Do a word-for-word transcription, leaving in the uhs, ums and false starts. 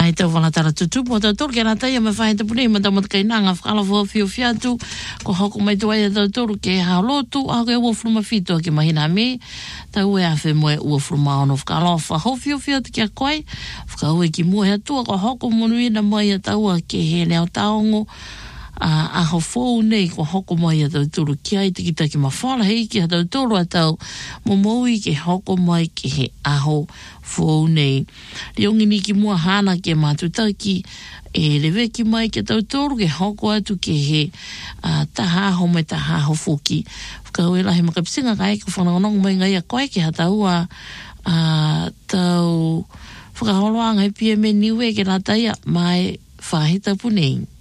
ai tau wala tara tutu mo tau tolu ke rata ia me whae te pune ma tau mat kainanga whakala fua fio fiatu ko hoko mai tu ai tau tolu ke halotu a ke ua fruma fito ke mahina me tau e awhi moe ua fruma ono whakala wha ho fio fiatu ke a koe whakau e ki mua hea tua ko hoko monuina mai a tau a ke he neo taongo a ho fo nei ko hoko mai a tau tolu ki ai tiki taki ma whala hei ki a tau tolu a tau mo moui ke hoko mai ke he aho fo nei riongi ni ki mua hana ke matutaki e lewe ki mai ke tau tolu ke hoko atu ke he uh, taha ho mai taha ho fuki whakau e lahi makapisinga kai ka whanonong mai ngai a koe ke hatau a uh, tau whakaholoanga e pia me niwe ke rataia mai whahita puneng.